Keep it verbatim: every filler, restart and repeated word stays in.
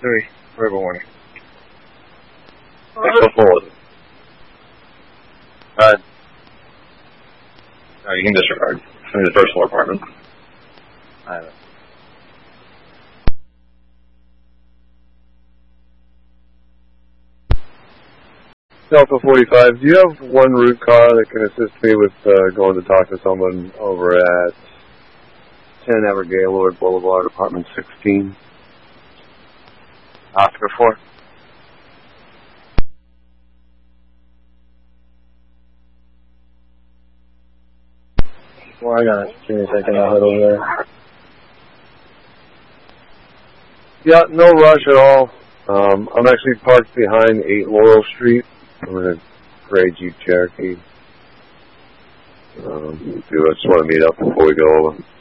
three, verbal warning. Let's go forward. Uh, no, you can disregard. I'm in the first floor apartment. I have it. Delta forty-five, do you have one route car that can assist me with uh, going to talk to someone over at ten Ever Gaylord Boulevard, apartment sixteen? Oscar four. Well, I got it. Give me a second, I'll head over there. Yeah, no rush at all. Um, I'm actually parked behind eight Laurel Street. I'm in a gray Jeep Cherokee. Um, do I just want to meet up before we go over.